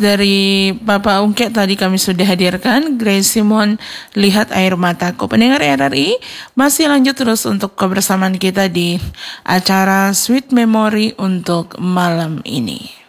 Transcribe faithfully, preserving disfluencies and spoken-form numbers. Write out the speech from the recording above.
dari Bapak Ungke tadi kami sudah hadirkan, Grace Simon, Lihat Air Mataku. Pendengar R R I, masih lanjut terus untuk kebersamaan kita di acara Sweet Memory untuk malam ini.